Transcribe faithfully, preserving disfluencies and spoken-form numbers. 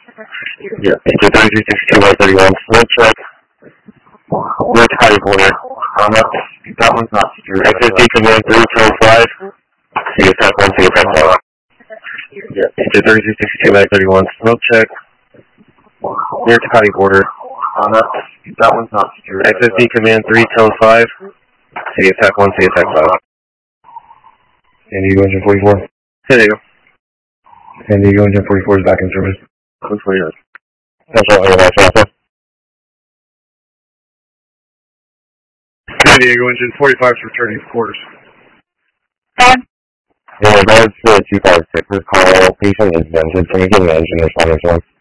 Yeah, Engine thirty-three sixty-two by thirty-one, slow check. Rear tire border. Um, that one's not secure. X S D command three two five. See attack one, see attack one. Yeah, Engine thirty-three sixty-two by thirty-one, slow check. Rear tire border. Um, that, that one's not secure. X S D command three two five. See attack one, see attack five. San Diego Engine forty-four. San Diego. San Diego Engine forty-four is back in service. Code for yours. Central Airline Alpha. San Diego Engine forty-five is returning to quarters. In regards to two five six, this call, patient is vented. Can you give an engine responding to one?